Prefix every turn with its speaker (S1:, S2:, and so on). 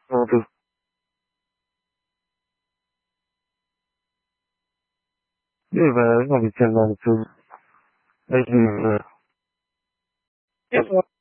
S1: Oldu. İyi be, ne biçim lan. Özür dilerim.